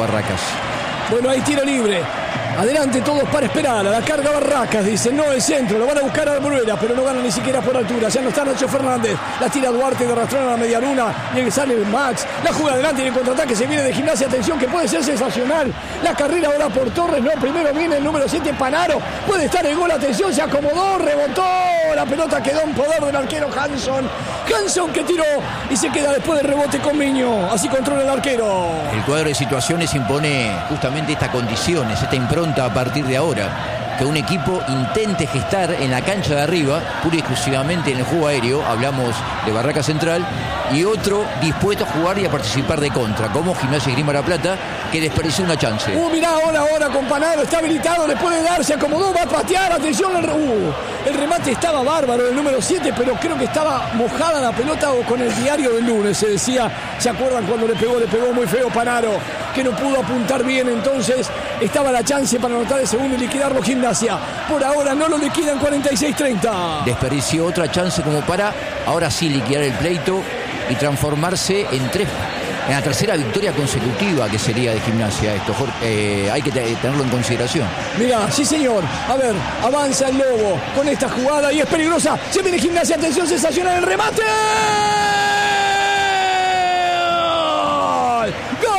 Barracas. Bueno, hay tiro libre. Adelante todos para esperar. A la carga Barracas, dice, no el centro. Lo van a buscar a Bruera, pero no gana ni siquiera por altura. Ya no está Nacho Fernández. La tira Duarte de arrastrar a la media luna. Y sale el Max. La juega adelante y el contraataque se viene de Gimnasia. Atención que puede ser sensacional. La carrera ahora por Torres. No, primero viene el número 7, Panaro. Puede estar el gol. Atención, se acomodó, rebotó. La pelota quedó en poder del arquero Hanson. Hanson que tiró y se queda después del rebote con Miño. Así controla el arquero. El cuadro de situaciones impone justamente estas condiciones, esta impronta a partir de ahora, que un equipo intente gestar en la cancha de arriba, pura y exclusivamente en el juego aéreo, hablamos de Barraca Central, y otro dispuesto a jugar y a participar de contra, como Gimnasia y Esgrima La Plata, que desperdició una chance. Mirá, ahora con Panaro, está habilitado, le puede dar, se acomodó, va a patear, atención, el remate estaba bárbaro, el número 7, pero creo que estaba mojada la pelota o con el diario del lunes, se decía, ¿se acuerdan cuando le pegó muy feo Panaro, que no pudo apuntar bien? Entonces estaba la chance para anotar el segundo y liquidarlo Gimnasia. Por ahora no lo liquidan, 46-30. Desperdició otra chance como para, ahora sí, liquidar el pleito y transformarse en la tercera victoria consecutiva que sería de Gimnasia esto. Hay que tenerlo en consideración. Mira, sí señor. A ver, avanza el Lobo con esta jugada y es peligrosa. Se viene Gimnasia, atención, sensacional el remate. ¡Gol!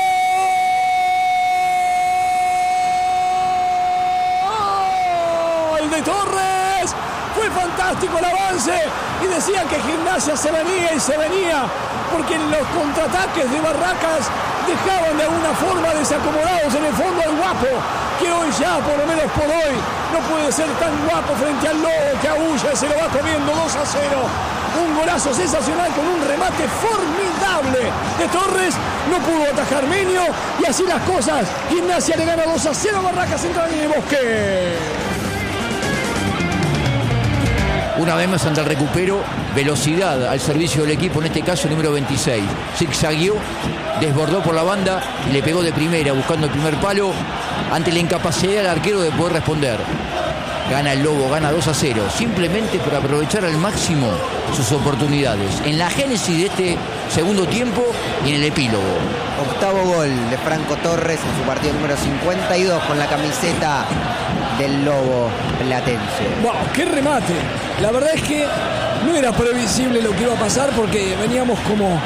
De Torres. Fue fantástico el avance y decían que Gimnasia se venía y se venía porque los contraataques de Barracas dejaban de alguna forma desacomodados en el fondo al Guapo, que hoy ya, por lo menos por hoy, no puede ser tan guapo frente al Lobo que aúlla y se lo va comiendo 2-0. Un golazo sensacional con un remate formidable de Torres. No pudo atajar Miño y así las cosas. Gimnasia le gana 2-0 a Barracas Central en el Bosque. Una vez más ante el recupero, velocidad al servicio del equipo, en este caso el número 26. Zigzagueó, desbordó por la banda y le pegó de primera, buscando el primer palo, ante la incapacidad del arquero de poder responder. Gana el Lobo, gana 2-0, simplemente por aprovechar al máximo sus oportunidades. En la génesis de este segundo tiempo y en el epílogo. Octavo gol de Franco Torres en su partido número 52 con la camiseta del Lobo platense. ¡Wow! ¡Qué remate! La verdad es que no era previsible lo que iba a pasar porque veníamos como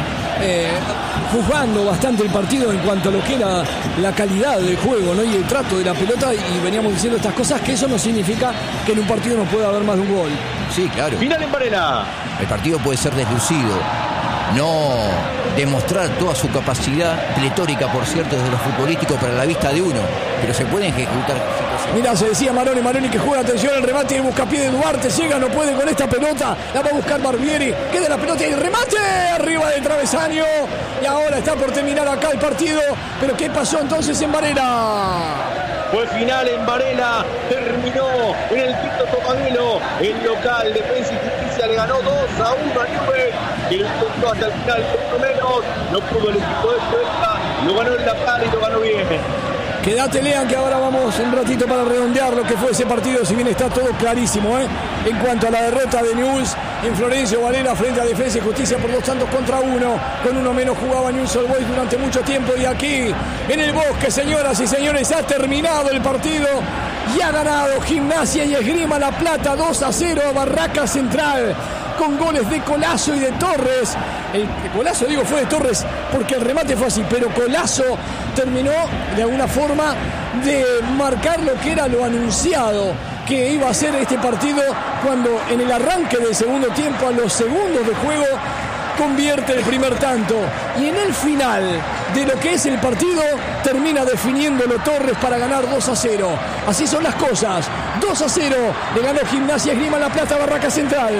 juzgando bastante el partido en cuanto a lo que era la calidad del juego, ¿no? Y el trato de la pelota, y veníamos diciendo estas cosas, que eso no significa que en un partido no pueda haber más de un gol. Sí, claro. Final en Varela. El partido puede ser deslucido, no demostrar toda su capacidad pletórica, por cierto, desde lo futbolístico para la vista de uno, pero se pueden ejecutar situaciones. Mirá, se decía Maroni que juega, atención, el remate y el buscapié de Duarte, llega, no puede con esta pelota, la va a buscar Barbieri, queda la pelota y el remate arriba del travesaño, y ahora está por terminar acá el partido, pero ¿qué pasó entonces en Varela? Fue final en Varela, terminó en el Tito Tomaguelo, el local Defensa y Justicia le ganó 2-1 a Newell's, que lo intentó hasta el final, por lo menos, no pudo el equipo de Cuesta, lo ganó en la cara y lo ganó bien. Quédate, Lean, que ahora vamos un ratito para redondear lo que fue ese partido, si bien está todo clarísimo, en cuanto a la derrota de Newell's en Florencio Varela frente a Defensa y Justicia por 2-1, con uno menos jugaba Newell's Old Boys durante mucho tiempo, y aquí en el Bosque, señoras y señores, ha terminado el partido y ha ganado Gimnasia y Esgrima La Plata 2-0 a Barracas Central, con goles de Colazo y de Torres. El Colazo, digo, fue de Torres porque el remate fue así, pero Colazo terminó de alguna forma de marcar lo que era lo anunciado que iba a ser este partido, cuando en el arranque del segundo tiempo, a los segundos de juego, convierte el primer tanto, y en el final de lo que es el partido termina definiéndolo Torres para ganar 2-0. Así son las cosas. 2-0 le ganó Gimnasia Esgrima La Plata Barracas Central.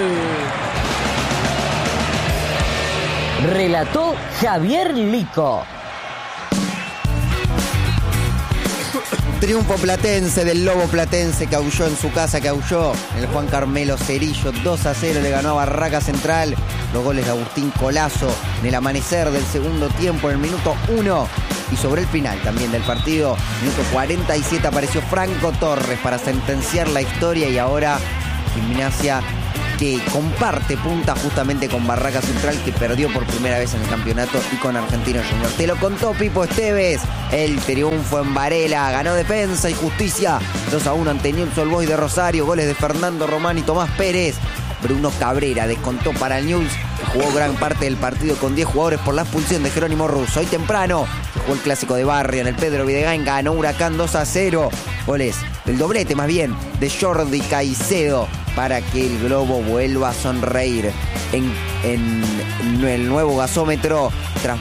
Relató Javier Lico. Triunfo platense del Lobo platense, que aulló en su casa, que aulló en el Juan Carmelo Cerillo. 2-0 le ganó a Barracas Central. Los goles de Agustín Colazo en el amanecer del segundo tiempo, en el minuto 1. Y sobre el final también del partido, minuto 47, apareció Franco Torres para sentenciar la historia. Y ahora Gimnasia que comparte punta justamente con Barraca Central, que perdió por primera vez en el campeonato, y con Argentinos Juniors. Te lo contó Pipo Esteves. El triunfo en Varela, ganó Defensa y Justicia 2-1 ante Newell's Old Boys de Rosario. Goles de Fernando Román y Tomás Pérez. Bruno Cabrera descontó para el Newell's, que jugó gran parte del partido con 10 jugadores por la expulsión de Jerónimo Russo. Hoy temprano se jugó el clásico de barrio en el Pedro Videgain, ganó Huracán 2-0. Goles del doblete más bien de Jordi Caicedo para que el Globo vuelva a sonreír en el nuevo gasómetro tras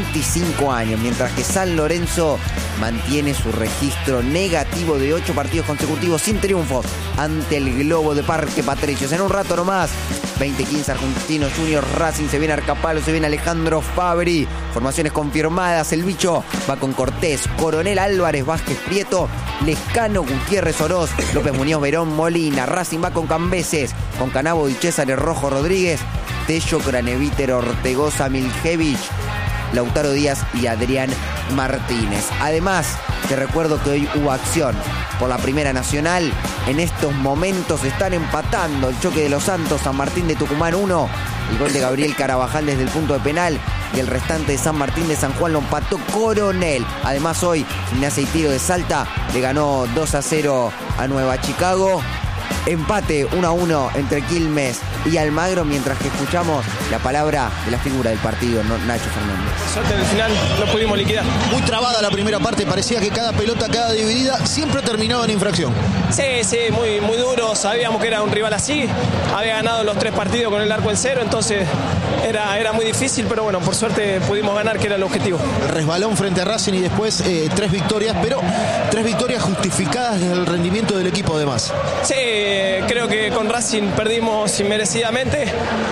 25 años, mientras que San Lorenzo mantiene su registro negativo de 8 partidos consecutivos sin triunfos ante el Globo de Parque Patricios. En un rato nomás, 20-15 Argentinos Juniors, Racing, se viene Arcapalo, se viene Alejandro Fabri. Formaciones confirmadas: el Bicho va con Cortés, Coronel Álvarez, Vázquez Prieto, Lescano, Gutiérrez Oroz, López Muñoz, Verón, Molina. Racing va con Cambeses, con Canabo y César Rojo Rodríguez, Tello, Craneviter, Ortegoza, Miljevich, Lautaro Díaz y Adrián Martínez. Además, te recuerdo que hoy hubo acción por la Primera Nacional. En estos momentos están empatando el Choque de los Santos, San Martín de Tucumán 1. El gol de Gabriel Carabajal desde el punto de penal, y el restante de San Martín de San Juan lo empató Coronel. Además, hoy Gimnasia y Tiro de Salta le ganó 2-0 a Nueva Chicago. Empate 1-1 entre Quilmes y Almagro, mientras que escuchamos la palabra de la figura del partido, Nacho Fernández. Suerte en el final, lo pudimos liquidar. Muy trabada la primera parte, parecía que cada pelota, cada dividida, siempre terminaba en infracción. Sí, muy, muy duro, sabíamos que era un rival así, había ganado los 3 partidos con el arco en cero, entonces era muy difícil, pero bueno, por suerte pudimos ganar, que era el objetivo. Resbalón frente a Racing y después 3 victorias, pero 3 victorias justificadas desde el rendimiento del equipo además. Sí, creo que con Racing perdimos inmerecidamente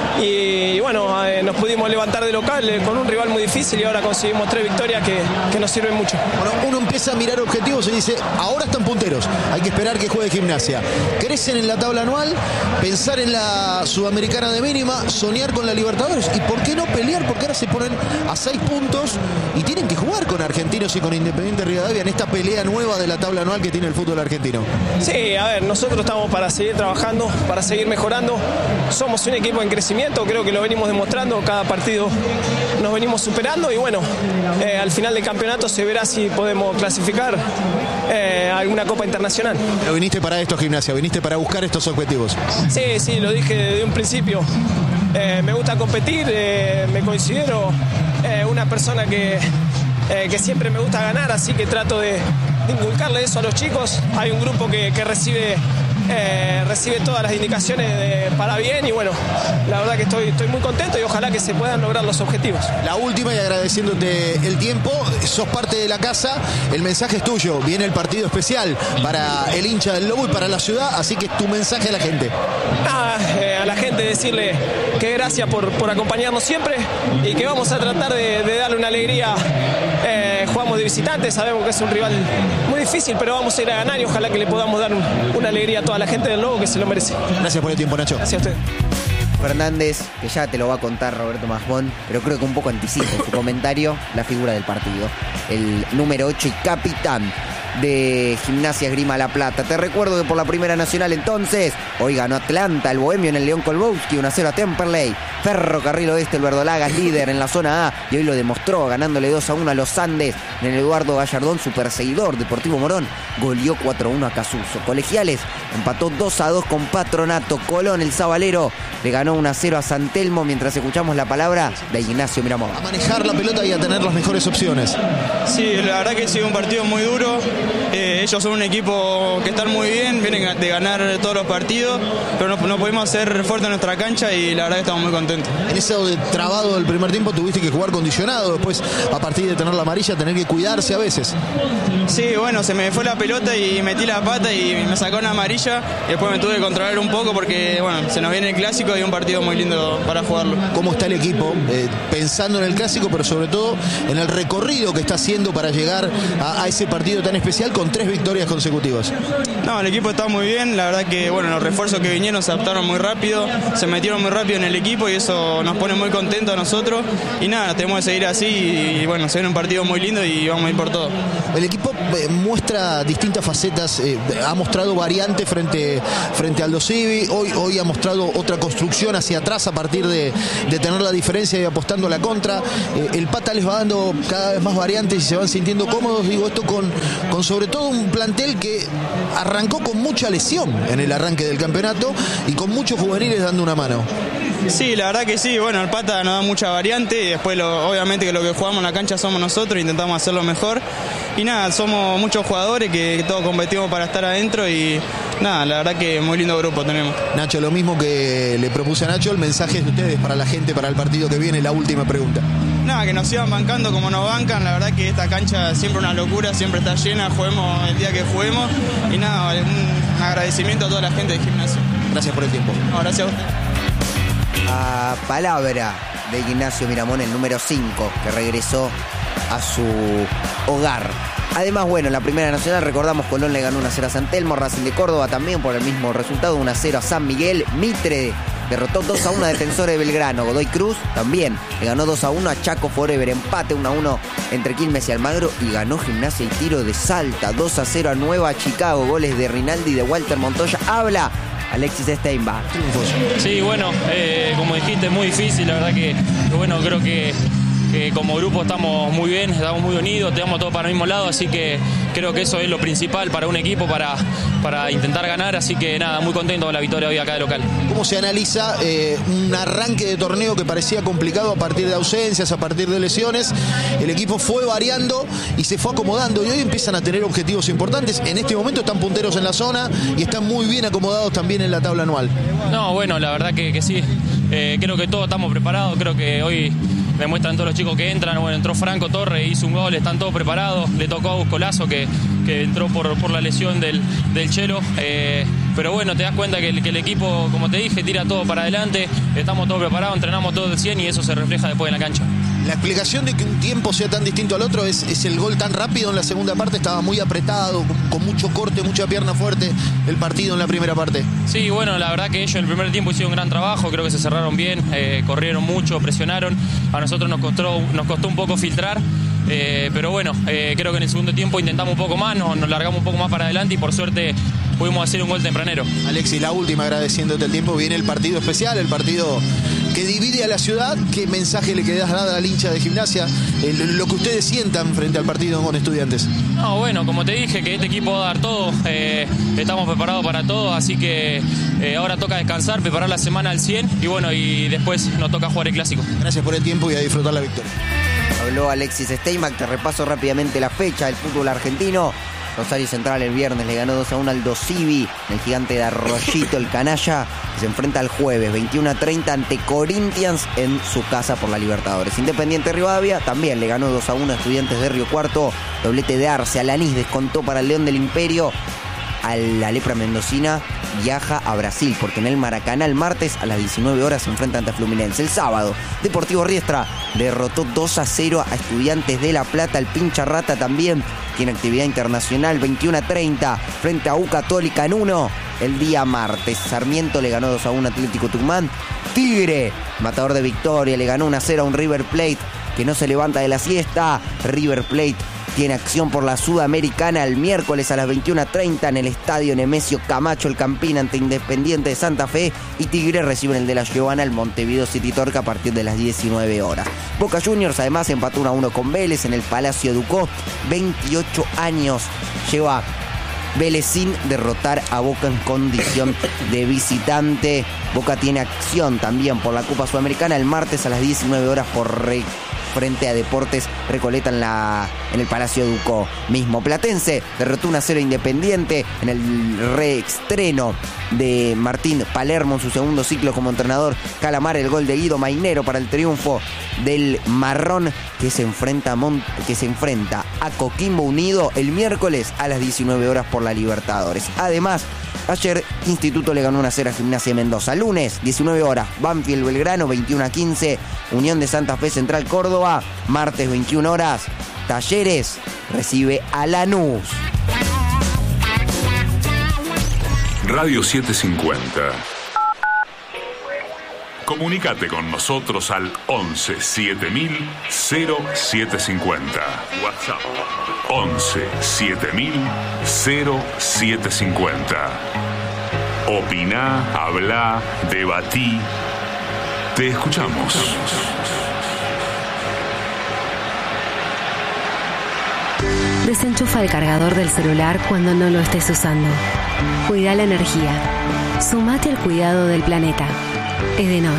y bueno, nos pudimos levantar de local con un rival muy difícil y ahora conseguimos 3 victorias que nos sirven mucho. Bueno, uno empieza a mirar objetivos y dice, ahora están punteros, hay que esperar que juegue Gimnasia. Crecen en la tabla anual, pensar en la Sudamericana de mínima, soñar con la Libertadores y por qué no pelear, porque ahora se ponen a 6 puntos y tienen que jugar con Argentinos y con Independiente Rivadavia en esta pelea nueva de la tabla anual que tiene el fútbol argentino. Sí, a ver, nosotros estamos para seguir trabajando, para seguir mejorando. Somos un equipo en crecimiento, creo que lo venimos demostrando, cada partido nos venimos superando y bueno, al final del campeonato se verá si podemos clasificar a alguna Copa Internacional. Pero viniste para esto, Gimnasia, viniste para buscar estos objetivos. Sí, lo dije desde un principio. Me gusta competir, me considero una persona que siempre me gusta ganar, así que trato de inculcarle eso a los chicos. Hay un grupo que recibe todas las indicaciones para bien y bueno, la verdad que estoy muy contento y ojalá que se puedan lograr los objetivos. La última, y agradeciéndote el tiempo, sos parte de la casa, el mensaje es tuyo, viene el partido especial para el hincha del Lobo y para la ciudad, así que tu mensaje a la gente. A la gente decirle que gracias por acompañarnos siempre y que vamos a tratar de darle una alegría. Jugamos de visitante, sabemos que es un rival muy difícil, pero vamos a ir a ganar y ojalá que le podamos dar una alegría a toda la gente del Lobo que se lo merece. Gracias por el tiempo, Nacho. Gracias a usted. Fernández, que ya te lo va a contar Roberto Masbón, pero creo que un poco anticipa en su comentario la figura del partido. El número 8 y capitán de Gimnasia Esgrima La Plata. Te recuerdo que por la Primera Nacional entonces, hoy ganó Atlanta, el Bohemio en el León Kolbowski, 1-0 a Temperley. Ferrocarril Oeste, el Verdolagas, líder en la zona A, y hoy lo demostró ganándole 2-1 a los Andes. En el Eduardo Gallardón, su perseguidor, Deportivo Morón, goleó 4-1 a Casuso. Colegiales empató 2-2 con Patronato. Colón, el Zabalero, le ganó 1-0 a San Telmo, mientras escuchamos la palabra de Ignacio Miramón. A manejar la pelota y a tener las mejores opciones. Sí, la verdad que ha sido un partido muy duro. Ellos son un equipo que están muy bien, vienen de ganar todos los partidos, pero no pudimos ser fuertes en nuestra cancha y la verdad que estamos muy contentos. En ese trabado del primer tiempo tuviste que jugar condicionado, después a partir de tener la amarilla tener que cuidarse a veces. Sí, bueno, se me fue la pelota y metí la pata y me sacó una amarilla y después me tuve que controlar un poco porque bueno, se nos viene el clásico y un partido muy lindo para jugarlo. ¿Cómo está el equipo? Pensando en el clásico, pero sobre todo en el recorrido que está haciendo para llegar a ese partido tan especial especial con 3 victorias consecutivas. No, el equipo está muy bien, la verdad que bueno, los refuerzos que vinieron se adaptaron muy rápido, se metieron muy rápido en el equipo y eso nos pone muy contentos a nosotros y nada, tenemos que seguir así y bueno, se viene un partido muy lindo y vamos a ir por todo. El equipo muestra distintas facetas, ha mostrado variantes frente a Aldo Civi, hoy ha mostrado otra construcción hacia atrás a partir de tener la diferencia y apostando a la contra. El Pata les va dando cada vez más variantes y se van sintiendo cómodos, digo esto con sobre todo un plantel que arrancó con mucha lesión en el arranque del campeonato y con muchos juveniles dando una mano. Sí, la verdad que sí, bueno, el Pata nos da mucha variante y después obviamente que lo que jugamos en la cancha somos nosotros, intentamos hacerlo mejor y nada, somos muchos jugadores que todos competimos para estar adentro y nada, la verdad que muy lindo grupo tenemos. Nacho, lo mismo que le propuse a Nacho, el mensaje de ustedes para la gente, para el partido que viene, la última pregunta. Nada, que nos sigan bancando como nos bancan, la verdad que esta cancha siempre una locura, siempre está llena, juguemos el día que juguemos y nada, un agradecimiento a toda la gente de Gimnasia. Gracias por el tiempo. No, gracias a usted. A palabra de Ignacio Miramón, el número 5, que regresó a su hogar. Además, bueno, en la Primera Nacional, recordamos, Colón le ganó 1-0 a San Telmo, Racing de Córdoba también por el mismo resultado, 1-0 a San Miguel. Mitre derrotó 2-1 a Defensores de Belgrano. Godoy Cruz también le ganó 2-1 a Chaco Forever. Empate 1-1 entre Quilmes y Almagro. Y ganó Gimnasia y Tiro de Salta 2-0 a Nueva Chicago. Goles de Rinaldi y de Walter Montoya. Habla Alexis Steinbach. Sí, bueno, como dijiste, muy difícil. La verdad que bueno, creo que como grupo estamos muy bien, estamos muy unidos, tenemos todo para el mismo lado, así que creo que eso es lo principal para un equipo, para intentar ganar, así que nada, muy contento con la victoria hoy acá de local. ¿Cómo se analiza un arranque de torneo que parecía complicado a partir de ausencias, a partir de lesiones? El equipo fue variando y se fue acomodando y hoy empiezan a tener objetivos importantes. En este momento están punteros en la zona y están muy bien acomodados también en la tabla anual. No, bueno, la verdad que sí, creo que todos estamos preparados, creo que hoy demuestran todos los chicos que entran. Bueno, entró Franco Torres, hizo un gol, están todos preparados. Le tocó a Buscolazo que entró por la lesión del Chelo. Pero bueno, te das cuenta que el equipo, como te dije, tira todo para adelante. Estamos todos preparados, entrenamos todo del 100 y eso se refleja después en la cancha. La explicación de que un tiempo sea tan distinto al otro es el gol tan rápido en la segunda parte. Estaba muy apretado, con mucho corte, mucha pierna fuerte el partido en la primera parte. Sí, bueno, la verdad que ellos en el primer tiempo hicieron un gran trabajo. Creo que se cerraron bien, corrieron mucho, presionaron. A nosotros nos costó un poco filtrar. Pero bueno, creo que en el segundo tiempo intentamos un poco más, nos largamos un poco más para adelante y por suerte pudimos hacer un gol tempranero. Alexis, la última, agradeciéndote el tiempo, viene el partido especial, el partido que divide a la ciudad. ¿Qué mensaje le querés dar al hincha de Gimnasia? Lo que ustedes sientan frente al partido con Estudiantes. No, bueno, como te dije, que este equipo va a dar todo, estamos preparados para todo, así que ahora toca descansar, preparar la semana al 100 y bueno, y después nos toca jugar el clásico. Gracias por el tiempo y a disfrutar la victoria. Habló Alexis Steinbach. Te repaso rápidamente la fecha del fútbol argentino. Rosario Central el viernes le ganó 2-1 al Aldo Civi, el gigante de Arroyito, el canalla, que se enfrenta el jueves 21:30 ante Corinthians en su casa por la Libertadores. Independiente Rivadavia también le ganó 2-1 a Estudiantes de Río Cuarto, doblete de Arce. Alanis descontó para el León del Imperio. A la lepra mendocina viaja a Brasil, porque en el Maracaná el martes a las 19 horas se enfrenta ante Fluminense. El sábado, Deportivo Riestra derrotó 2-0 a Estudiantes de La Plata. El Pincha Rata también tiene actividad internacional, 21:30 frente a U Católica en 1 el día martes. Sarmiento le ganó 2-1 a Atlético Tucumán. Tigre, matador de Victoria, le ganó 1-0 a un River Plate que no se levanta de la siesta. River Plate tiene acción por la Sudamericana el miércoles a las 21:30 en el estadio Nemesio Camacho, el Campín, ante Independiente de Santa Fe. Y Tigre reciben el de la Giovana, el Montevideo City Torque, a partir de las 19 horas. Boca Juniors además empató 1-1 con Vélez en el Palacio Ducó. 28 años lleva Vélez sin derrotar a Boca en condición de visitante. Boca tiene acción también por la Copa Sudamericana el martes a las 19 horas frente a Deportes Recoleta en el Palacio Ducó. Mismo Platense derrotó 1-0 Independiente en el reestreno de Martín Palermo en su segundo ciclo como entrenador. Calamar, el gol de Guido Mainero para el triunfo del Marrón, que se enfrenta a Coquimbo Unido el miércoles a las 19 horas por la Libertadores. Además, ayer Instituto le ganó 1-0 a Gimnasia de Mendoza. Lunes, 19 horas, Banfield Belgrano, 21:15, Unión de Santa Fe Central Córdoba. Martes, 21 horas, Talleres recibe a Lanús. Radio 750. Comunicate con nosotros al 11 7000 0750. WhatsApp 11 7000 0750. Opina, habla, debatí. Te escuchamos. Desenchufa el cargador del celular cuando no lo estés usando. Cuida la energía. Sumate al cuidado del planeta. Edenor.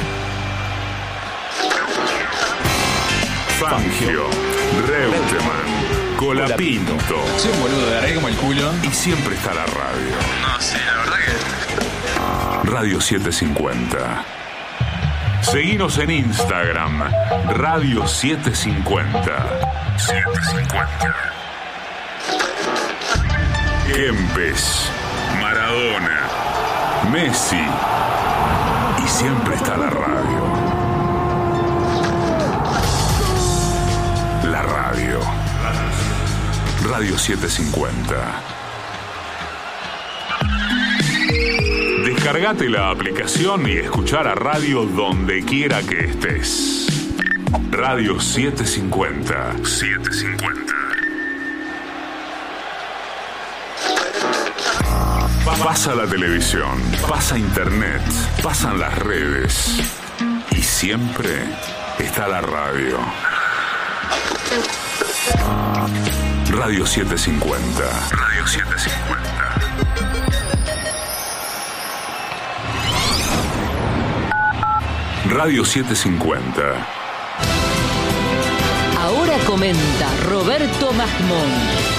Fangio, Reutemann, Colapinto. Soy un boludo, de arreglo como el culo. Y siempre está la radio. No, sí, la verdad que... Radio 750. Seguinos en Instagram, Radio 750. 750. Kempes, Maradona, Messi. Y siempre está la radio. La radio. Radio 750. Descargate la aplicación y escuchar a radio donde quiera que estés. Radio 750. 750. Pasa la televisión, pasa internet, pasan las redes y siempre está la radio. Radio 750. Radio 750. Radio 750. Ahora comenta Roberto Masmón.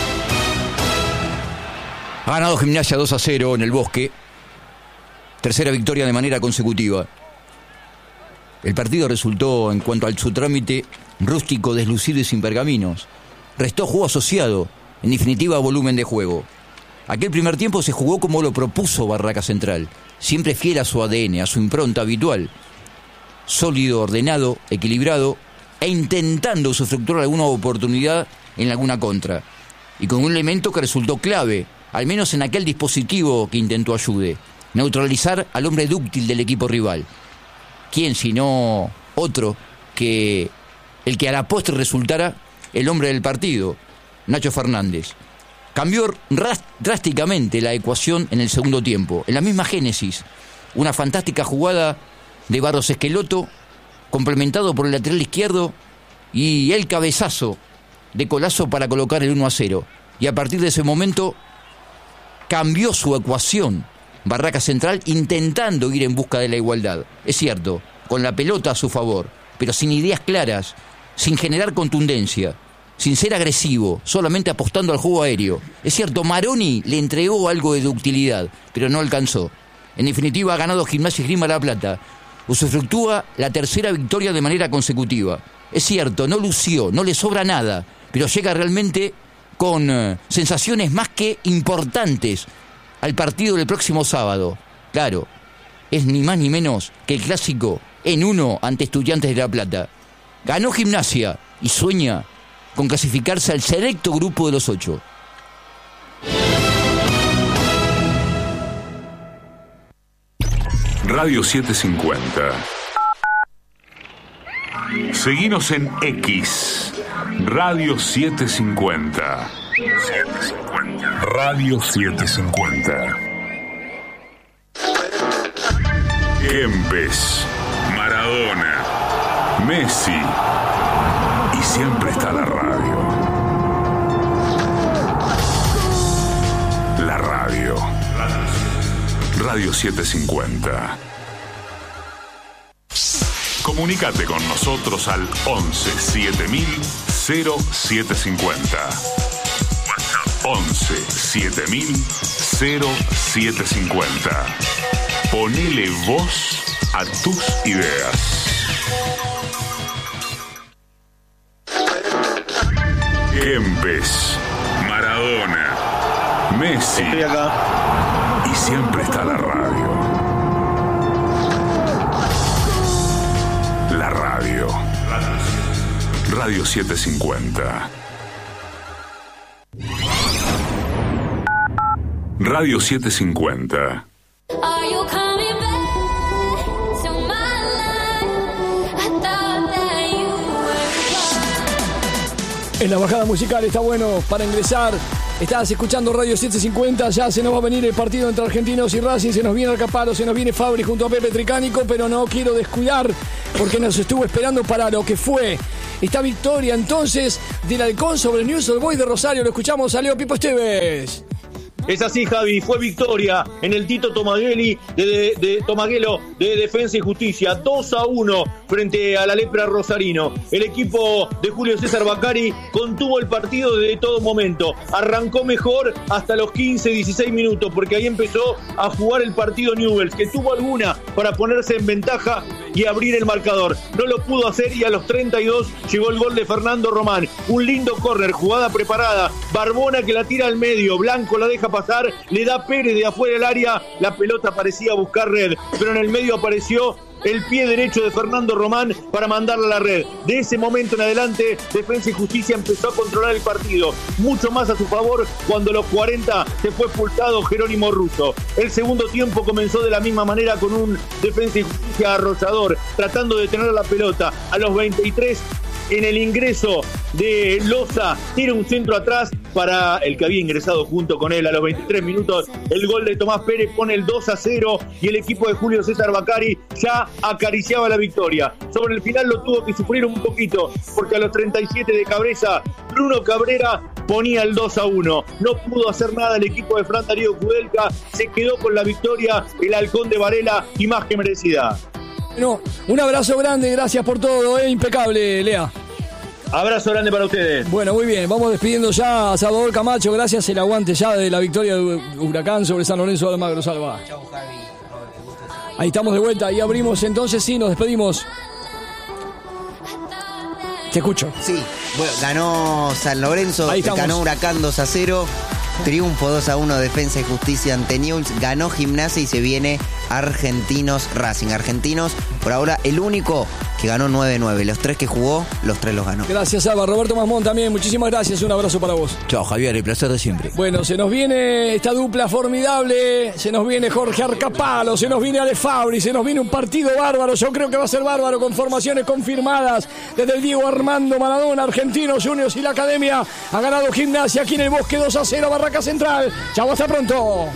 Ha ganado Gimnasia 2-0 en el Bosque. Tercera victoria de manera consecutiva. El partido resultó, en cuanto al su trámite, rústico, deslucido y sin pergaminos. Restó juego asociado, en definitiva volumen de juego. Aquel primer tiempo se jugó como lo propuso Barraca Central, siempre fiel a su ADN, a su impronta habitual. Sólido, ordenado, equilibrado e intentando usufructuar alguna oportunidad en alguna contra. Y con un elemento que resultó clave, al menos en aquel dispositivo que intentó ayude: neutralizar al hombre dúctil del equipo rival. ¿Quién sino otro que el que a la postre resultara el hombre del partido, Nacho Fernández? Cambió drásticamente la ecuación en el segundo tiempo. En la misma génesis, una fantástica jugada de Barros Esqueloto, complementado por el lateral izquierdo, y el cabezazo de Colazo para colocar el 1-0. Y a partir de ese momento cambió su ecuación Barraca Central, intentando ir en busca de la igualdad. Es cierto, con la pelota a su favor, pero sin ideas claras, sin generar contundencia, sin ser agresivo, solamente apostando al juego aéreo. Es cierto, Maroni le entregó algo de ductilidad, pero no alcanzó. En definitiva, ha ganado Gimnasia y Esgrima La Plata. Usufructúa la tercera victoria de manera consecutiva. Es cierto, no lució, no le sobra nada, pero llega realmente con sensaciones más que importantes al partido del próximo sábado. Claro, es ni más ni menos que el clásico en 1 ante Estudiantes de La Plata. Ganó Gimnasia y sueña con clasificarse al selecto grupo de los 8. Radio 750. Seguinos en X. Radio 750. 750. Radio 750. Kempes, Maradona, Messi. Y siempre está la radio. La radio. Radio 750. Comunicate con nosotros al 11 7000 0750. WhatsApp 11 7000 0750. Ponele voz a tus ideas. Kempes, Maradona, Messi. Estoy acá. Y siempre está la radio. La radio. Radio 750. Radio 750. En la bajada musical está bueno para ingresar. Estás escuchando Radio 750, ya se nos va a venir el partido entre Argentinos y Racing, se nos viene Alcaparo, se nos viene Fabri junto a Pepe Tricánico, pero no quiero descuidar porque nos estuvo esperando para lo que fue esta victoria entonces del Halcón sobre el Newell's Old Boys de Rosario. Lo escuchamos a Leo Pipo Esteves. Es así, Javi, fue victoria en el Tito Tomaguelo de Defensa y Justicia, 2-1 frente a la Lepra Rosarino. El equipo de Julio César Baccari contuvo el partido desde todo momento. Arrancó mejor hasta los 15-16 minutos, porque ahí empezó a jugar el partido Newell's, que tuvo alguna para ponerse en ventaja y abrir el marcador. No lo pudo hacer y a los 32 llegó el gol de Fernando Román. Un lindo córner, jugada preparada. Barbona que la tira al medio, Blanco la deja pasar, le da Pérez de afuera del área, la pelota parecía buscar red, pero en el medio apareció el pie derecho de Fernando Román para mandarla a la red. De ese momento en adelante, Defensa y Justicia empezó a controlar el partido, mucho más a su favor cuando a los 40 se fue expulsado Jerónimo Russo. El segundo tiempo comenzó de la misma manera con un Defensa y Justicia arrollador, tratando de tener la pelota. A los 23, en el ingreso de Loza, tira un centro atrás para el que había ingresado junto con él. A los 23 minutos, el gol de Tomás Pérez pone el 2-0 y el equipo de Julio César Baccari ya acariciaba la victoria. Sobre el final lo tuvo que sufrir un poquito, porque a los 37 de cabeza, Bruno Cabrera ponía el 2-1. No pudo hacer nada el equipo de Fran Darío Kudelka, se quedó con la victoria el Halcón de Varela y más que merecida. No, un abrazo grande, gracias por todo, impecable, Lea. Abrazo grande para ustedes. Bueno, muy bien, vamos despidiendo ya a Salvador Camacho, gracias el aguante ya de la victoria de Huracán sobre San Lorenzo de Almagro. Salva. Chau, Javi. Ahí estamos de vuelta, ahí abrimos entonces, sí, nos despedimos. Te escucho. Sí, bueno, ganó San Lorenzo, ganó Huracán 2-0. Triunfo 2-1 Defensa y Justicia ante Newell's. Ganó Gimnasia y se viene Argentinos Racing. Argentinos, por ahora, el único que ganó 9-9. Los 3 que jugó, los 3 los ganó. Gracias, Alba. Roberto Masmón también. Muchísimas gracias. Un abrazo para vos. Chao, Javier. El placer de siempre. Bueno, se nos viene esta dupla formidable. Se nos viene Jorge Arcapalo. Se nos viene Ale Fabri. Se nos viene un partido bárbaro. Yo creo que va a ser bárbaro con formaciones confirmadas. Desde el Diego Armando Maradona, Argentinos Juniors y la Academia. Ha ganado Gimnasia aquí en el Bosque 2-0, Barraca Central. Chao, hasta pronto.